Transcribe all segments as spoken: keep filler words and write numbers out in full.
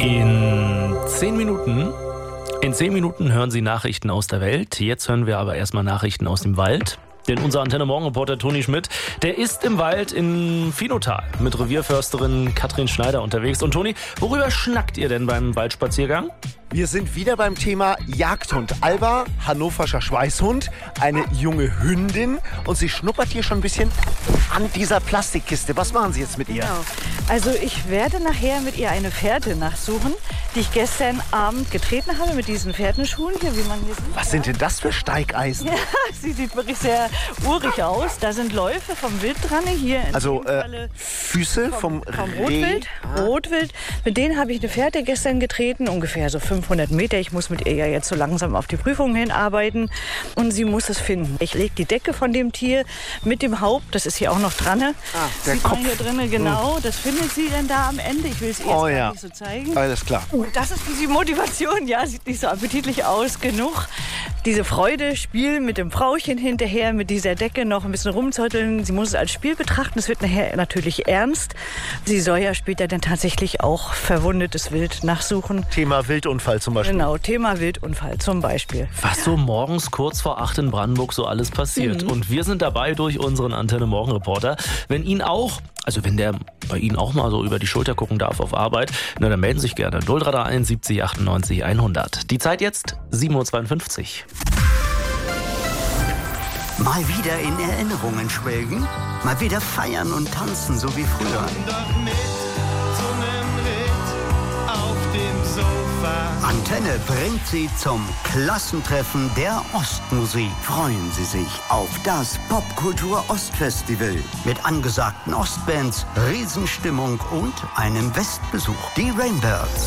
In zehn Minuten, in zehn Minuten hören Sie Nachrichten aus der Welt. Jetzt hören wir aber erstmal Nachrichten aus dem Wald. Denn unser Antenne-Morgen-Reporter Toni Schmidt, der ist im Wald in Vinotal mit Revierförsterin Katrin Schneider unterwegs. Und Toni, worüber schnackt ihr denn beim Waldspaziergang? Wir sind wieder beim Thema Jagdhund. Alba, hannoverscher Schweißhund, eine junge Hündin. Und sie schnuppert hier schon ein bisschen an dieser Plastikkiste. Was machen Sie jetzt mit ihr? Genau. Also ich werde nachher mit ihr eine Fährte nachsuchen, die ich gestern Abend getreten habe mit diesen Fährtenschuhen hier, wie man hier sieht. Was sind denn das für Steigeisen? Ja, sie sieht wirklich sehr urig aus. Da sind Läufe vom Wild dran hier. In Also dem äh, Falle Füße vom, vom, vom Reh? Rotwild. Rotwild. Mit denen habe ich eine Fährte gestern getreten, ungefähr so fünfhundert Meter. Ich muss mit ihr ja jetzt so langsam auf die Prüfung hinarbeiten und sie muss es finden. Ich lege die Decke von dem Tier mit dem Haupt, das ist hier auch noch dran. Ah, der Sieht Kopf. man hier drinnen, genau. Das findet sie dann da am Ende. Ich will es ihr jetzt Oh gar ja. nicht so zeigen. Alles klar. Und das ist die Motivation, ja, sieht nicht so appetitlich aus, genug. Diese Freude, Spiel mit dem Frauchen hinterher, mit dieser Decke noch ein bisschen rumzotteln. Sie muss es als Spiel betrachten, es wird nachher natürlich ernst. Sie soll ja später dann tatsächlich auch verwundetes Wild nachsuchen. Thema Wildunfall zum Beispiel. Genau, Thema Wildunfall zum Beispiel. Was so morgens kurz vor acht in Brandenburg so alles passiert. Mhm. Und wir sind dabei durch unseren Antenne-Morgen-Reporter. Wenn Ihnen auch, also wenn der bei Ihnen auch mal so über die Schulter gucken darf auf Arbeit, na, dann melden Sie sich gerne. null drei drei eins siebzig achtundneunzig hundert. Die Zeit jetzt sieben Uhr zweiundfünfzig. Mal wieder in Erinnerungen schwelgen, mal wieder feiern und tanzen, so wie früher. Doch mit zu nem Ritt auf dem Sofa. Antenne bringt Sie zum Klassentreffen der Ostmusik. Freuen Sie sich auf das Popkultur-Ostfestival mit angesagten Ostbands, Riesenstimmung und einem Westbesuch. Die Rainbirds.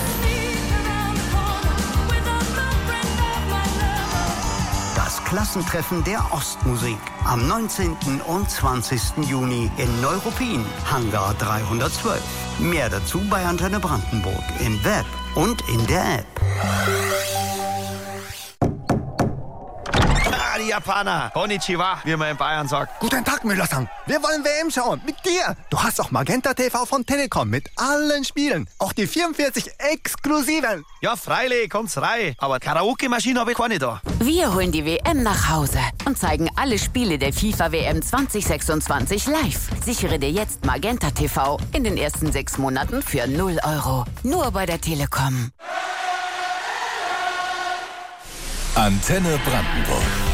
Das Klassentreffen der Ostmusik am neunzehnten und zwanzigsten Juni in Neuruppin, Hangar dreihundertzwölf. Mehr dazu bei Antenne Brandenburg im Web und in der App. Ah, die Japaner. Konnichiwa, wie man in Bayern sagt. Guten Tag, Müller-san. Wir wollen W M schauen. Mit dir. Du hast auch Magenta T V von Telekom mit allen Spielen. Auch die vierundvierzig exklusiven. Ja, freilich, kommt's rein. Aber Karaoke-Maschine habe ich keine da. Wir holen die W M nach Hause und zeigen alle Spiele der FIFA W M zwanzig sechsundzwanzig live. Sichere dir jetzt Magenta T V in den ersten sechs Monaten für null Euro. Nur bei der Telekom. Antenne Brandenburg.